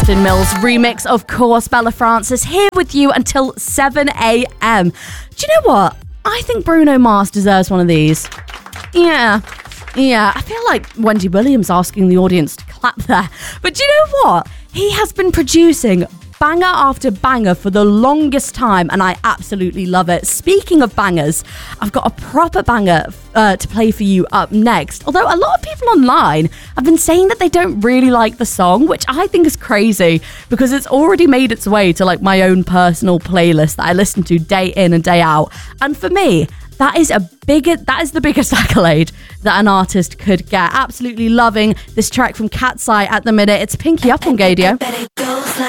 Justin Mills remix, of course. Bella Francis here with you until 7 a.m. Do you know what? I think Bruno Mars deserves one of these. Yeah. I feel like Wendy Williams asking the audience to clap there. But do you know what? He has been producing banger after banger for the longest time, and I absolutely love it. Speaking of bangers, I've got a proper banger to play for you up next. Although a lot of people online have been saying that they don't really like the song, which I think is crazy because it's already made its way to like my own personal playlist that I listen to day in and day out. And for me, that is the biggest accolade that an artist could get. Absolutely loving this track from Cat's Eye at the minute. It's Pinky Up on Gaydio.